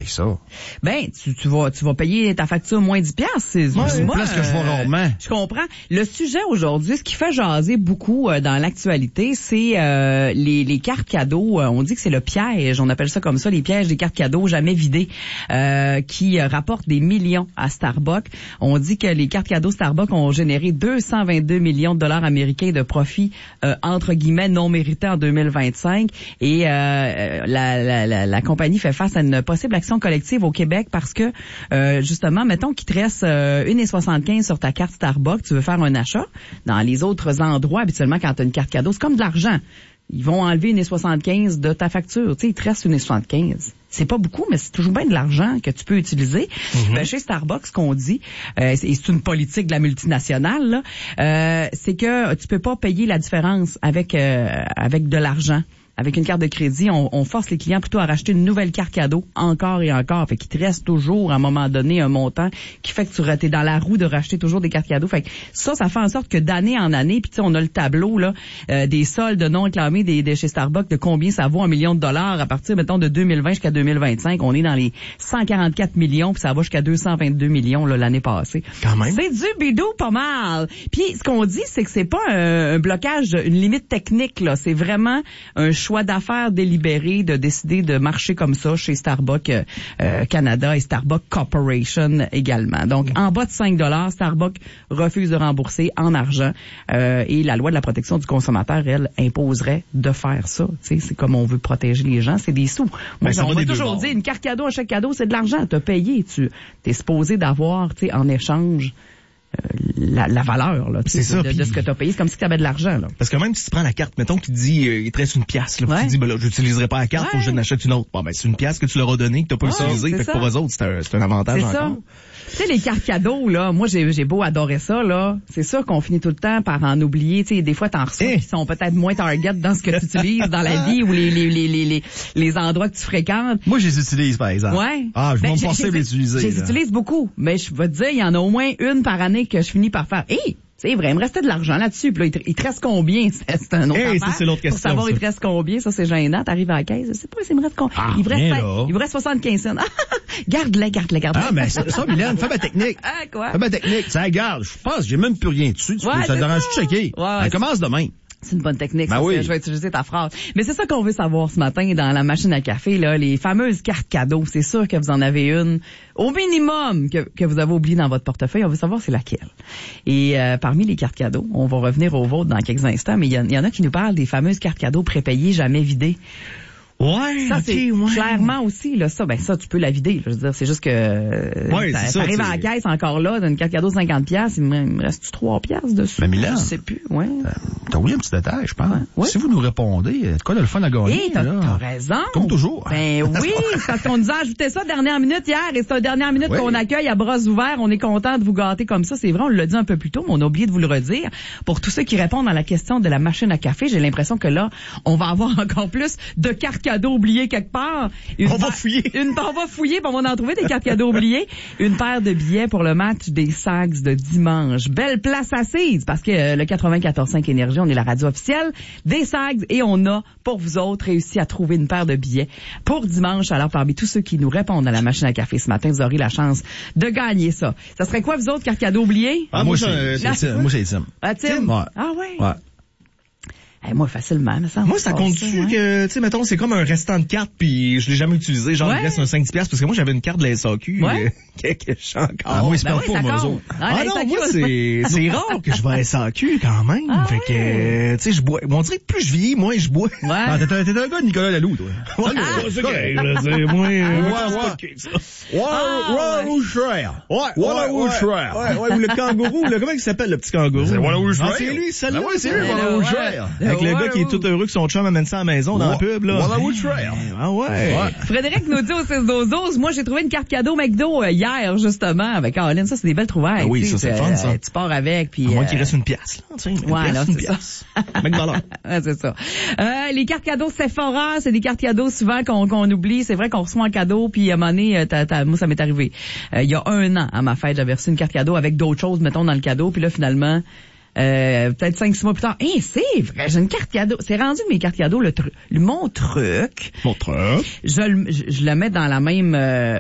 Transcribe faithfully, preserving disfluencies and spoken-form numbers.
ça? Ben, tu, tu vas, tu vas payer ta facture moins dix piastres. C'est, moi, c'est une moi, place que je vois euh, rarement. Je comprends. Le sujet aujourd'hui, ce qui fait jaser beaucoup euh, dans l'actualité, c'est euh, les, les cartes cadeaux. Euh, on dit que c'est le piège, on appelle ça comme ça, les pièges des cartes cadeaux jamais vidées, euh, qui euh, rapportent des millions à Starbucks. On dit que les cartes cadeaux Starbucks ont généré deux cent vingt-deux millions de dollars américains de profits, euh, entre guillemets, non mérités en deux mille vingt-cinq. Et euh, la, la, la, la compagnie fait face à une possible action collective au Québec parce que, euh, justement, mettons qu'il te reste euh, une virgule soixante-quinze sur ta carte Starbucks, tu veux faire un achat. Dans les autres endroits, habituellement, quand tu as une carte cadeau, c'est comme de l'argent. Ils vont enlever une virgule soixante-quinze de ta facture. Tu sais, il te reste une virgule soixante-quinze. C'est pas beaucoup, mais c'est toujours bien de l'argent que tu peux utiliser. Mm-hmm. Ben, chez Starbucks, ce qu'on dit, euh, c'est, c'est une politique de la multinationale, là, euh, c'est que tu peux pas payer la différence avec euh, avec de l'argent. Avec une carte de crédit, on, on force les clients plutôt à racheter une nouvelle carte cadeau encore et encore. Fait qu'il te reste toujours, à un moment donné, un montant qui fait que tu es dans la roue de racheter toujours des cartes cadeaux. Fait que ça, ça fait en sorte que d'année en année, puis tu sais, on a le tableau là euh, des soldes non réclamés des, des chez Starbucks, de combien ça vaut en millions de dollars à partir, mettons, de deux mille vingt jusqu'à deux mille vingt-cinq. On est dans les cent quarante-quatre millions, puis ça va jusqu'à deux cent vingt-deux millions là, l'année passée. Quand même. C'est du bidou pas mal. Puis ce qu'on dit, c'est que c'est pas un, un blocage, une limite technique, là. C'est vraiment un choix d'affaires délibéré de décider de marcher comme ça chez Starbucks euh, Canada et Starbucks Corporation également. Donc, en bas de cinq dollars, Starbucks refuse de rembourser en argent euh, et la loi de la protection du consommateur, elle, imposerait de faire ça. Tu sais, c'est comme on veut protéger les gens, c'est des sous. Moi, ben, on va toujours dire, une carte cadeau à chaque cadeau, c'est de l'argent. Tu as payé, tu es supposé d'avoir, tu sais, en échange Euh, la, la valeur là, c'est ça, de, de ce que tu as payé. C'est comme si tu avais de l'argent. Là. Parce que même si tu prends la carte, mettons qu'il dit euh, il te reste une pièce, là, ouais. Tu te dis ben là, j'utiliserai pas la carte, ouais. Faut que je n'achète une autre. Bon ben c'est une pièce que tu leur as donnée, que tu n'as pas ouais, utilisée, fait que pour eux autres, c'est un, c'est un avantage c'est encore. Tu sais, les cartes cadeaux, là, moi j'ai, j'ai beau adorer ça, là. C'est sûr qu'on finit tout le temps par en oublier. Tu sais, des fois t'en reçois eh. qui sont peut-être moins target dans ce que tu utilises dans la vie ou les, les, les, les, les, les endroits que tu fréquentes. Moi je les utilise par exemple. Ouais. Ah, je vais ben, me forcer à les utiliser. Je les utilise beaucoup, mais je vais te dire, il y en a au moins une par année que je finis par faire. Hey! C'est vrai, il me restait de l'argent là-dessus. Puis là, il te, il te reste combien? C'est, c'est un autre hey, affaire. Ça, c'est l'autre question. Pour savoir, ça. il te reste combien? Ça, c'est gênant. T'arrives à la caisse. Je sais pas, il me reste combien? Ah, il, me reste, là. il me reste soixante-quinze cents. Garde-les, garde-les, garde-les. Ah, mais ça, ça Mylène, fais ma technique. Ah, quoi? Fais ma technique. Ça regarde. Je pense que j'ai même plus rien dessus. Tu ouais, peux, ça te dérange de checker. Ouais, ça commence demain. C'est une bonne technique. Ben ça, oui. Je vais utiliser ta phrase. Mais c'est ça qu'on veut savoir ce matin dans la machine à café, là, les fameuses cartes cadeaux. C'est sûr que vous en avez une, au minimum, que, que vous avez oublié dans votre portefeuille. On veut savoir c'est laquelle. Et euh, parmi les cartes cadeaux, on va revenir aux vôtres dans quelques instants, mais il y, y en a qui nous parlent des fameuses cartes cadeaux prépayées, jamais vidées. Ouais, ça, okay, c'est ouais. clairement aussi, là, ça, ben, ça, tu peux la vider, là. Je veux dire, c'est juste que, ouais, ça, c'est ça arrive ça, à la caisse encore là, d'une carte cadeau de cinquante piastres, il me, il me reste-tu trois piastres dessus? Mais Mylène. Je sais plus, ouais. Euh, t'as oublié un petit détail, je pense. Ouais. Si vous nous répondez, c'est quoi de le fun à gagner? Hey, t'as, là? t'as raison. Comme toujours. Ben oui, c'est parce qu'on nous a ajouté ça dernière minute hier, et c'est une dernière minute oui. qu'on accueille à bras ouverts. On est content de vous gâter comme ça. C'est vrai, on l'a dit un peu plus tôt, mais on a oublié de vous le redire. Pour tous ceux qui répondent à la question de la machine à café, j'ai l'impression que là, on va avoir encore plus de cartes cadeaux oubliées quelque part. Une on paire, va fouiller. Une, on va fouiller, puis on va en trouver des cartes cadeaux oubliées. Une paire de billets pour le match des Sags de dimanche. Belle place assise, parce que euh, le quatre-vingt-quatorze cinq Énergie, on est la radio officielle des Sags, et on a, pour vous autres, réussi à trouver une paire de billets pour dimanche. Alors, parmi tous ceux qui nous répondent à la machine à café ce matin, vous aurez la chance de gagner ça. Ça serait quoi, vous autres, cartes cadeaux oubliées? Ah, moi, c'est, c'est, c'est, moi, c'est Tim. Ah, Tim? Ouais. Ah, ouais? Ouais. Hey, moi, facilement, mais ça. Moi, ça compte-tu ouais. que, tu sais, mettons, c'est comme un restant de carte, puis je l'ai jamais utilisé, genre, ouais. il reste un cinq dix piastres, parce que moi, j'avais une carte de la S A Q, ouais. euh, que, que je suis encore. Ah, moi, c'est ben pas oui, pour moi, autres. Ah, ah non, moi, c'est, c'est rare que je vais à S A Q, quand même. Ah, fait que, tu sais, je bois, on dirait que plus je vieillis, moins je bois. Ouais. Ah, t'es, t'es un gars de Nicolas Laloux, toi. Ouais, ah, c'est correct, je sais, moi, ouais, ouais. Ouais, ou Cher. Ouais, ouais, ou Cher. Ouais, ouais, ou le kangourou, là, comment il s'appelle, le petit kangourou? C'est Walla ou Cher. Ah, c'est lui, celle-là. Ouais, c'est lui, Walla ou Cher. Avec le gars qui est tout heureux que son chum amène ça à la maison dans la pub, là. Walla ou Cher. Ah ouais. Frédéric nous dit au six douze douze, moi, j'ai trouvé une carte cadeau McDo euh, hier, justement, avec Caroline. Ça, c'est des belles trouvailles. Ah oui, ça, c'est fun, ça. Tu pars avec, puis... À moins euh... qu'il reste une pièce, là. Tu sais, une ouais, pièce, là, une c'est pièce. McDonald's. Ouais, c'est ça. Euh, les cartes cadeaux Sephora, c'est des cartes cadeaux souvent qu'on, qu'on oublie. C'est vrai qu'on reçoit un cadeau, puis à un moment donné, t'as, t'as, moi, ça m'est arrivé. Euh, il y a un an, à ma fête, j'avais reçu une carte cadeau avec d'autres choses, mettons, dans le cadeau, puis là, finalement... Euh, peut-être cinq, six mois plus tard. Hé, hey, c'est vrai, j'ai une carte cadeau. C'est rendu mes cartes cadeaux, le, tru- le mon truc. Mon truc. Je, je, je le mets dans la même, euh,